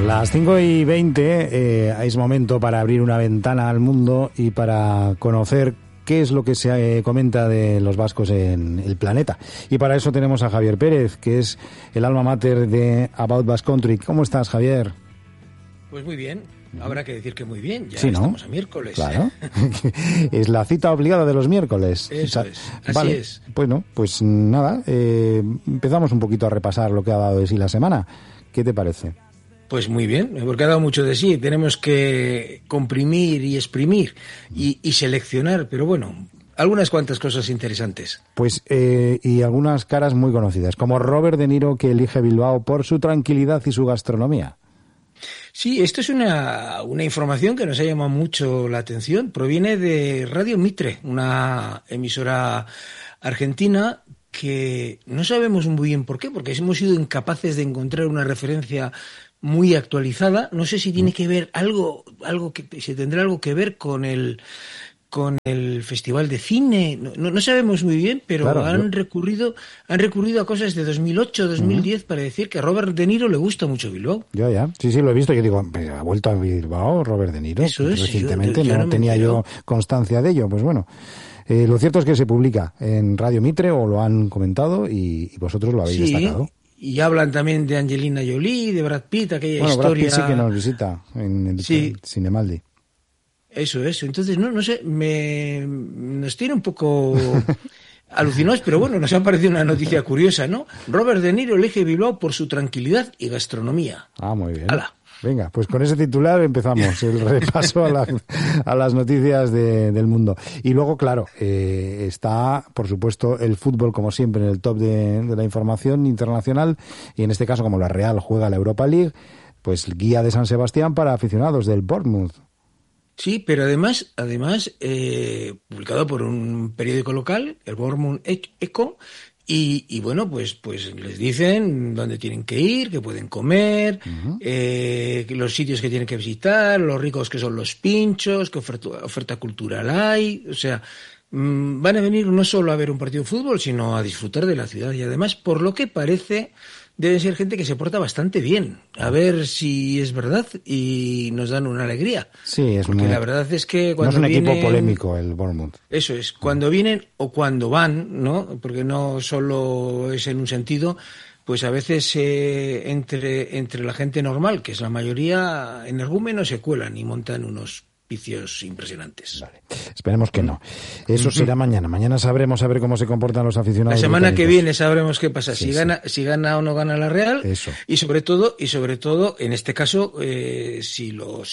Las 5:20 es momento para abrir una ventana al mundo y para conocer qué es lo que se comenta de los vascos en el planeta. Y para eso tenemos a Javier Pérez, que es el alma mater de About Basque Country. ¿Cómo estás, Javier? Pues muy bien. Habrá que decir que muy bien. Ya sí, ¿no? Estamos a miércoles. Claro. Es la cita obligada de los miércoles. Eso es. Así vale. es. Bueno, pues nada, empezamos un poquito a repasar lo que ha dado de sí la semana. ¿Qué te parece? Pues muy bien, porque ha dado mucho de sí. Tenemos que comprimir y exprimir y seleccionar, pero bueno, algunas cuantas cosas interesantes. Pues, y algunas caras muy conocidas, como Robert De Niro, que elige Bilbao por su tranquilidad y su gastronomía. Sí, esto es una información que nos ha llamado mucho la atención. Proviene de Radio Mitre, una emisora argentina que no sabemos muy bien por qué, porque hemos sido incapaces de encontrar una referencia muy actualizada. No sé si tiene que ver algo que se tendrá algo que ver con el Festival de Cine. No sabemos muy bien, pero claro, han recurrido a cosas de 2008, 2010 para decir que a Robert De Niro le gusta mucho Bilbao. Ya. Sí, lo he visto. Yo digo, ¿ha vuelto a Bilbao Robert De Niro? Eso es. Recientemente no tenía yo constancia de ello. Pues bueno, lo cierto es que se publica en Radio Mitre, o lo han comentado, y vosotros lo habéis destacado. Y hablan también de Angelina Jolie, de Brad Pitt, aquella historia. Brad Pitt sí que nos visita en el Cinemaldi. Eso. Entonces, no sé, nos tiene un poco alucinados, pero bueno, nos ha parecido una noticia curiosa, ¿no? Robert De Niro elige Bilbao por su tranquilidad y gastronomía. Ah, muy bien. ¡Hala! Venga, pues con ese titular empezamos el repaso a las noticias del mundo. Y luego, claro, está, por supuesto, el fútbol, como siempre, en el top de la información internacional. Y en este caso, como la Real juega la Europa League, pues guía de San Sebastián para aficionados del Bournemouth. Sí, pero además publicado por un periódico local, el Bournemouth Echo, y bueno, pues les dicen dónde tienen que ir, qué pueden comer, los sitios que tienen que visitar, los ricos que son los pinchos, qué oferta cultural hay. O sea, van a venir no solo a ver un partido de fútbol, sino a disfrutar de la ciudad. Y además, por lo que parece, deben ser gente que se porta bastante bien. A ver si es verdad y nos dan una alegría. Sí, porque la verdad es que cuando no es un equipo polémico el Bournemouth. Eso es, cuando vienen o cuando van, ¿no? Porque no solo es en un sentido, pues a veces entre la gente normal, que es la mayoría, energúmenos se cuelan y montan unos vicios impresionantes. Vale. Esperemos que no. Eso será mañana. Mañana sabremos a ver cómo se comportan los aficionados. La semana británicos. Que viene sabremos qué pasa, sí, si gana o no gana la Real. Eso. Y sobre todo, en este caso, si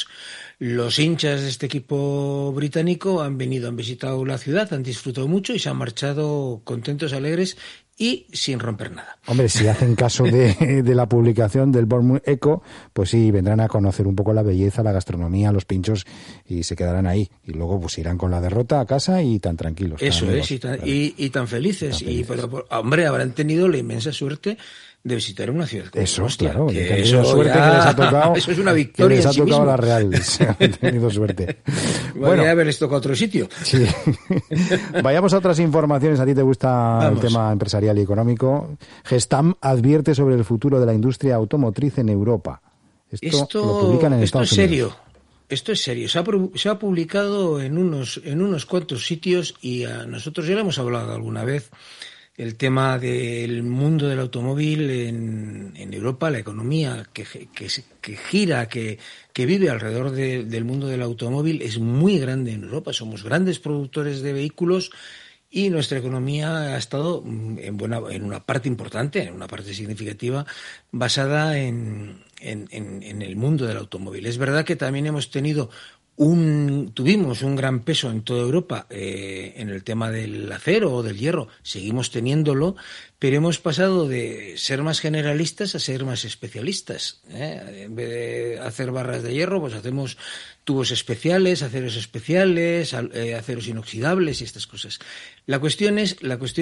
los hinchas de este equipo británico han visitado la ciudad, han disfrutado mucho y se han marchado contentos, alegres y sin romper nada. Hombre, si hacen caso de la publicación del Bournemouth Echo, pues sí, vendrán a conocer un poco la belleza, la gastronomía, los pinchos, y se quedarán ahí. Y luego pues irán con la derrota a casa y tan tranquilos. Eso es, y tan felices. Pero, hombre, habrán tenido la inmensa suerte de visitar una ciudad como eso, hostia, claro, que eso suerte que les ha tocado. Eso es una victoria. Que les ha tocado mismo. la Real, han tenido suerte. Bueno, haberles tocado otro sitio. Sí. Vayamos a otras informaciones. A ti te gusta el tema empresarial y económico. Gestam advierte sobre el futuro de la industria automotriz en Europa. Esto lo publican en Estados Unidos. Esto es serio. Se ha publicado en unos cuantos sitios y a nosotros ya lo hemos hablado alguna vez. El tema del mundo del automóvil en Europa, la economía que gira, que vive alrededor del mundo del automóvil es muy grande en Europa. Somos grandes productores de vehículos y nuestra economía ha estado en una parte importante, en una parte significativa, basada en el mundo del automóvil. Es verdad que también tuvimos un gran peso en toda Europa en el tema del acero o del hierro, seguimos teniéndolo, pero hemos pasado de ser más generalistas a ser más especialistas. En vez de hacer barras de hierro, pues hacemos tubos especiales, aceros especiales, aceros inoxidables y estas cosas. La cuestión es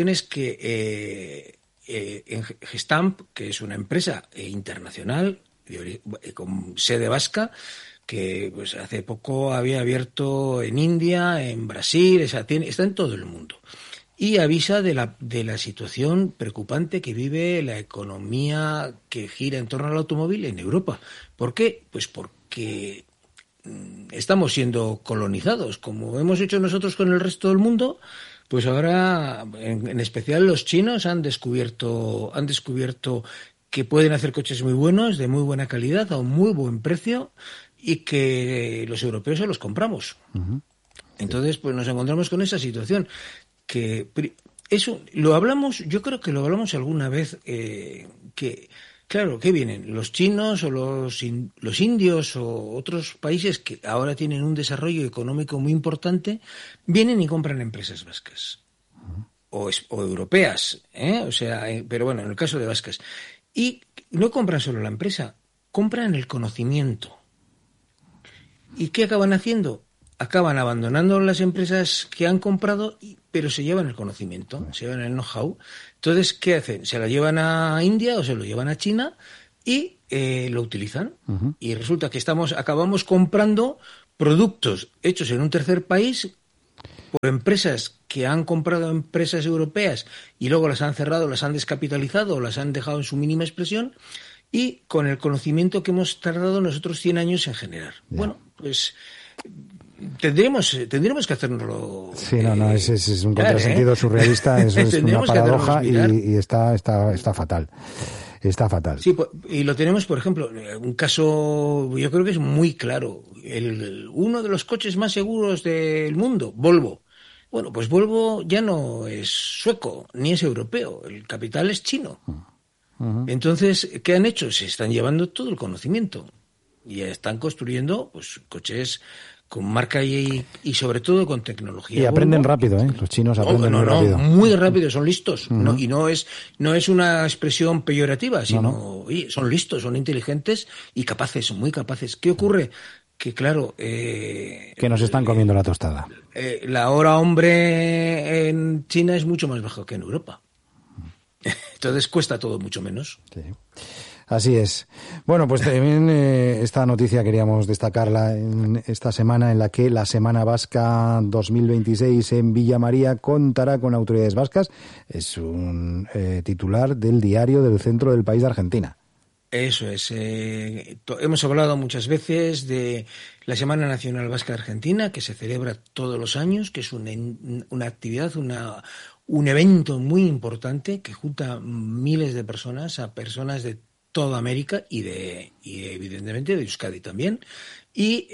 que en Gestamp, que es una empresa internacional con sede vasca, que pues hace poco había abierto en India, en Brasil, está en todo el mundo. y avisa de la situación preocupante que vive la economía que gira en torno al automóvil en Europa. ¿Por qué? Pues porque estamos siendo colonizados, como hemos hecho nosotros con el resto del mundo. Pues ahora, en especial los chinos han descubierto que pueden hacer coches muy buenos, de muy buena calidad, a un muy buen precio, y que los europeos se los compramos. Uh-huh. Entonces, pues nos encontramos con esa situación que eso lo hablamos, yo creo que lo hablamos alguna vez, que claro, ¿qué vienen? Los chinos o los indios o otros países que ahora tienen un desarrollo económico muy importante, vienen y compran empresas vascas o europeas, o sea, pero bueno, en el caso de vascas. Y no compran solo la empresa, compran el conocimiento. ¿Y qué acaban haciendo? Acaban abandonando las empresas que han comprado, pero se llevan el conocimiento, se llevan el know-how. Entonces, ¿qué hacen? Se la llevan a India o se lo llevan a China y lo utilizan. Uh-huh. Y resulta que acabamos comprando productos hechos en un tercer país por empresas que han comprado empresas europeas y luego las han cerrado, las han descapitalizado o las han dejado en su mínima expresión, y con el conocimiento que hemos tardado nosotros 100 años en generar. Yeah. Bueno, pues tendríamos que hacernoslo. Sí, es un contrasentido surrealista, eso es una paradoja y está fatal. Está fatal. Sí, y lo tenemos, por ejemplo, un caso, yo creo que es muy claro. Uno de los coches más seguros del mundo, Volvo. Bueno, pues Volvo ya no es sueco, ni es europeo. El capital es chino. Uh-huh. Entonces, ¿qué han hecho? Se están llevando todo el conocimiento y están construyendo pues coches con marca y sobre todo con tecnología. Y aprenden rápido, ¿eh? Los chinos aprenden muy rápido. Muy rápido, son listos. Uh-huh. Y no es una expresión peyorativa, sino oye, son listos, son inteligentes y capaces, son muy capaces. ¿Qué ocurre? Que claro... que nos están comiendo la tostada. La hora hombre en China es mucho más baja que en Europa. Entonces cuesta todo mucho menos. Sí. Así es. Bueno, pues también esta noticia queríamos destacarla en esta semana en la que la Semana Vasca 2026 en Villamaría contará con autoridades vascas. Es un titular del Diario del Centro del país de Argentina. Eso es. Hemos hablado muchas veces de la Semana Nacional Vasca de Argentina, que se celebra todos los años, que es una actividad, un evento muy importante que junta miles de personas, a personas de toda América y evidentemente de Euskadi también. Y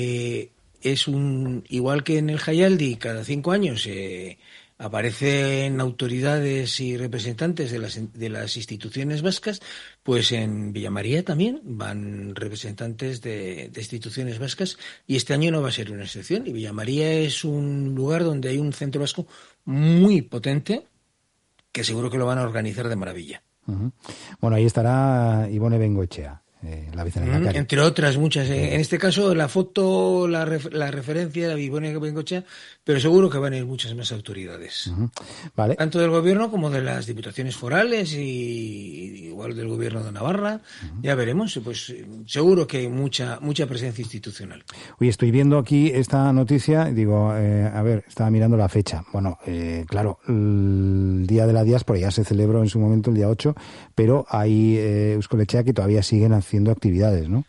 es igual que en el Jaialdi, cada 5 años aparecen autoridades y representantes de las instituciones vascas, pues en Villamaría también van representantes de instituciones vascas, y este año no va a ser una excepción. Y Villamaría es un lugar donde hay un centro vasco muy potente, que seguro que lo van a organizar de maravilla. Uh-huh. Bueno, ahí estará Ibone Bengoechea, la vicelehendakari. Entre otras muchas. En este caso, la foto, la referencia de Ibone Bengoechea, pero seguro que van a ir muchas más autoridades. Uh-huh. Vale. Tanto del gobierno como de las diputaciones forales y igual del gobierno de Navarra. Uh-huh. Ya veremos, pues seguro que hay mucha presencia institucional. Oye, estoy viendo aquí esta noticia, digo, a ver, estaba mirando la fecha. Bueno, claro, el Día de la Diáspora ya se celebró en su momento el día 8, pero hay Euskoletxea que todavía siguen haciendo actividades, ¿no?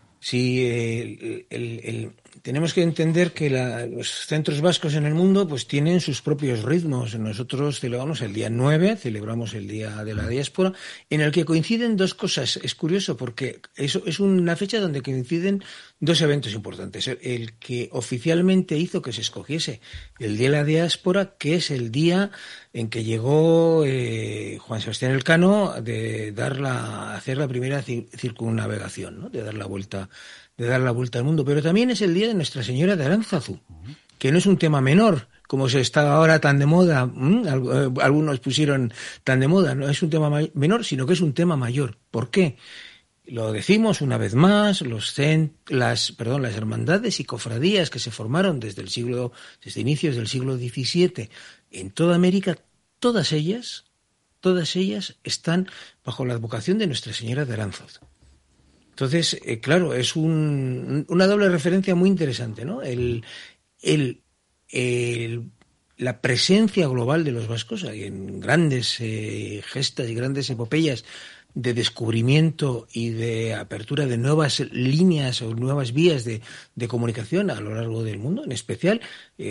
Sí, tenemos que entender que los centros vascos en el mundo pues tienen sus propios ritmos. Nosotros celebramos el día 9, celebramos el Día de la Diáspora, en el que coinciden dos cosas. Es curioso porque eso es una fecha donde coinciden dos eventos importantes. El que oficialmente hizo que se escogiese el Día de la Diáspora, que es el día en que llegó Juan Sebastián Elcano de hacer la primera circunnavegación, ¿no? De dar la vuelta al mundo. Pero también es el día de Nuestra Señora de Aránzazu, que no es un tema menor, como se está ahora tan de moda, algunos pusieron tan de moda, no es un tema menor, sino que es un tema mayor. ¿Por qué? Lo decimos una vez más, las hermandades y cofradías que se formaron desde inicios del siglo XVII en toda América, todas ellas están bajo la advocación de Nuestra Señora de Aránzazu. Entonces, claro, es una doble referencia muy interesante, ¿no? El la presencia global de los vascos en grandes gestas y grandes epopeyas de descubrimiento y de apertura de nuevas líneas o nuevas vías de comunicación a lo largo del mundo, en especial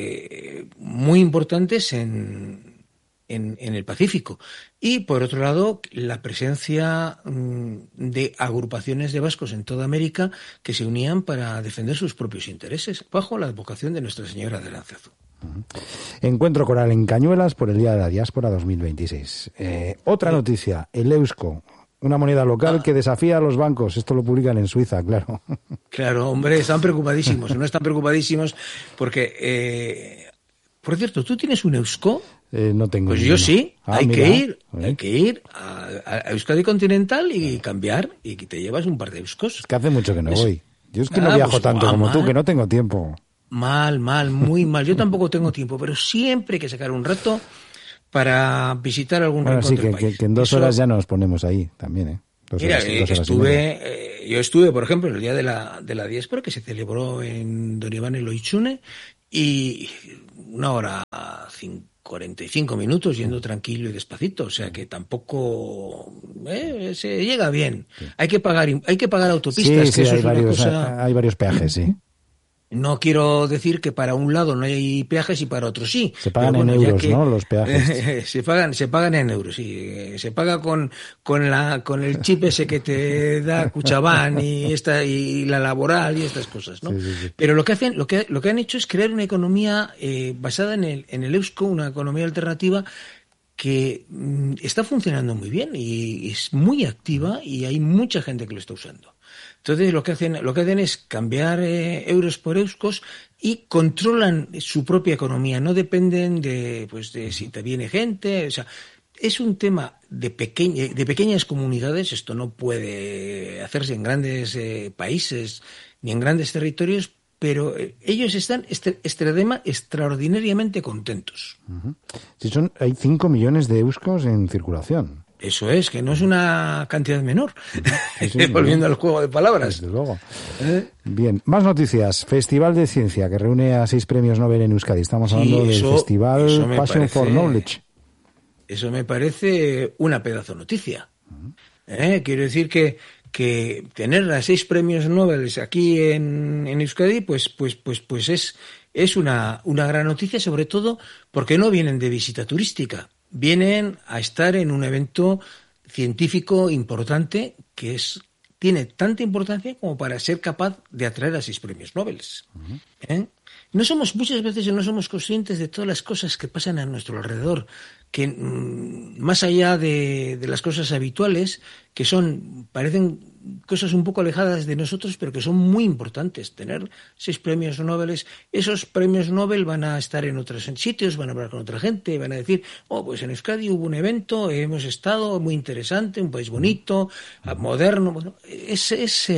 muy importantes en el Pacífico. Y, por otro lado, la presencia de agrupaciones de vascos en toda América que se unían para defender sus propios intereses, bajo la advocación de Nuestra Señora de Aranzazu. Encuentro coral en Cañuelas por el Día de la Diáspora 2026. Otra noticia, el Eusko. Una moneda local que desafía a los bancos. Esto lo publican en Suiza, claro. Claro, hombre, están preocupadísimos. No están preocupadísimos porque... por cierto, ¿tú tienes un Eusko? No tengo. Pues ninguno. yo sí. Hay mira, que ir a Euskadi Continental y cambiar, y te llevas un par de Euskos. Es que hace mucho que no voy. Yo es que no viajo tanto como tú, que no tengo tiempo. Mal, muy mal. Yo tampoco tengo tiempo, pero siempre hay que sacar un rato para visitar algún rincón del país. Que en 2 horas ya nos ponemos ahí también, ¿eh? Mira, yo estuve, por ejemplo, en el día de la diáspora que se celebró en Don Iván Eloichune, y 1 hora 45 minutos yendo tranquilo y despacito, o sea que tampoco se llega bien. Sí. Hay que pagar autopistas. Sí, hay varios peajes, sí. No quiero decir que para un lado no hay peajes y para otro sí. Se pagan en euros, ¿no? Los peajes. Se pagan en euros, sí. Se paga con el chip ese que te da Cuchabán y la laboral y estas cosas, ¿no? Sí. Pero lo que han hecho es crear una economía basada en el Eusko, una economía alternativa que está funcionando muy bien y es muy activa, y hay mucha gente que lo está usando. Entonces lo que hacen es cambiar euros por euskos y controlan su propia economía, no dependen de si te viene gente, o sea, es un tema de pequeñas comunidades. Esto no puede hacerse en grandes países ni en grandes territorios, pero ellos están extraordinariamente contentos. Uh-huh. Sí, hay 5 millones de euskos en circulación. Eso es, que no es una cantidad menor. Sí, volviendo al juego de palabras. Desde luego. Bien, más noticias. Festival de Ciencia, que reúne a 6 premios Nobel en Euskadi. Estamos hablando del Festival Passion for Knowledge. Eso me parece una pedazo noticia. Quiero decir que tener a 6 premios Nobel aquí en Euskadi, pues es una gran noticia, sobre todo porque no vienen de visita turística. Vienen a estar en un evento científico importante que tiene tanta importancia como para ser capaz de atraer a 6 premios Nobel. Muchas veces no somos conscientes de todas las cosas que pasan a nuestro alrededor, que más allá de las cosas habituales, que parecen cosas un poco alejadas de nosotros, pero que son muy importantes. Tener 6 premios Nobel, esos premios Nobel van a estar en otros sitios, van a hablar con otra gente, van a decir, pues en Euskadi hubo un evento, hemos estado, muy interesante, un país bonito, moderno. Bueno, es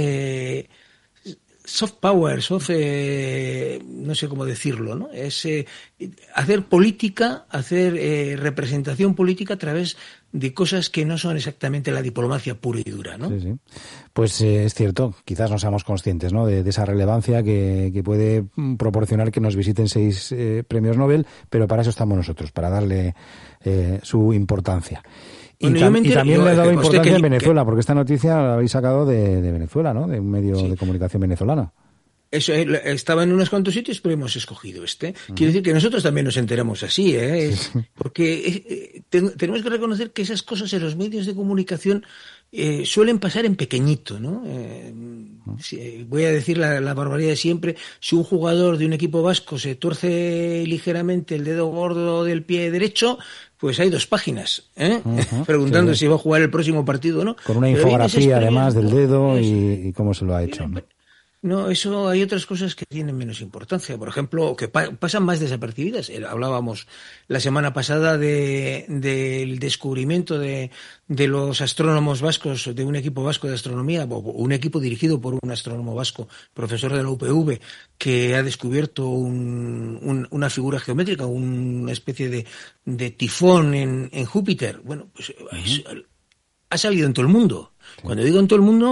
soft power, no sé cómo decirlo, ¿no? Es hacer política, hacer representación política a través de cosas que no son exactamente la diplomacia pura y dura, ¿no? Sí. Pues es cierto, quizás no seamos conscientes, ¿no?, de esa relevancia que puede proporcionar que nos visiten 6 premios Nobel, pero para eso estamos nosotros, para darle su importancia. Y también le he dado importancia en Venezuela, porque esta noticia la habéis sacado de Venezuela, ¿no?, de un medio de comunicación venezolano. Eso estaba en unos cuantos sitios, pero hemos escogido este. Quiere decir que nosotros también nos enteramos así, porque tenemos que reconocer que esas cosas en los medios de comunicación suelen pasar en pequeñito, ¿no? Voy a decir la barbaridad de siempre. Si un jugador de un equipo vasco se tuerce ligeramente el dedo gordo del pie derecho, pues hay 2 páginas, preguntando si va a jugar el próximo partido o no. Con una infografía además del dedo y cómo se lo ha hecho, ¿no? No, eso hay otras cosas que tienen menos importancia. Por ejemplo, que pasan más desapercibidas. Hablábamos la semana pasada del descubrimiento de los astrónomos vascos, de un equipo vasco de astronomía, o un equipo dirigido por un astrónomo vasco, profesor de la UPV, que ha descubierto una figura geométrica, una especie de tifón en Júpiter. Bueno, pues ha salido en todo el mundo. Cuando digo en todo el mundo,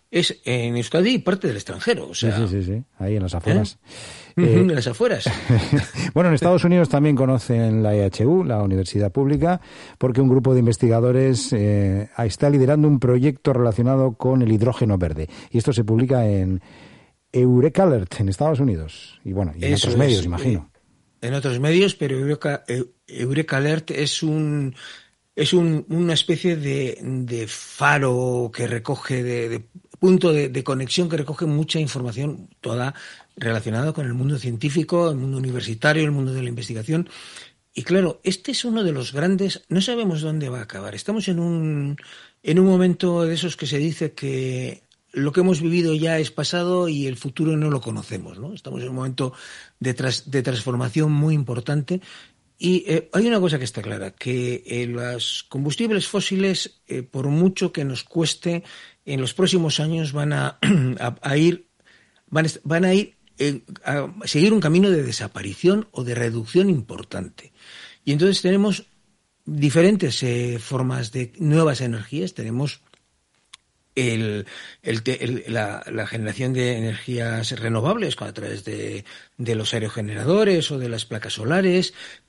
es en Euskadi y parte del extranjero. O sea, sí, ahí en las afueras. En las afueras. Bueno, en Estados Unidos también conocen la EHU, la universidad pública, porque un grupo de investigadores está liderando un proyecto relacionado con el hidrógeno verde. Y esto se publica en Eureka Alert, en Estados Unidos. Y bueno, y en otros medios, imagino. En otros medios, pero Eureka Alert es una especie de faro que recoge, de punto de conexión que recoge mucha información, toda relacionada con el mundo científico, el mundo universitario, el mundo de la investigación. Y claro, este es uno de los grandes, no sabemos dónde va a acabar. Estamos en un momento de esos que se dice que lo que hemos vivido ya es pasado y el futuro no lo conocemos, ¿no? Estamos en un momento de transformación muy importante. Y hay una cosa que está clara, que los combustibles fósiles, por mucho que nos cueste, en los próximos años van a seguir un camino de desaparición o de reducción importante. Y entonces tenemos diferentes formas de nuevas energías. Tenemos la generación de energías renovables a través de los aerogeneradores o de las placas solares.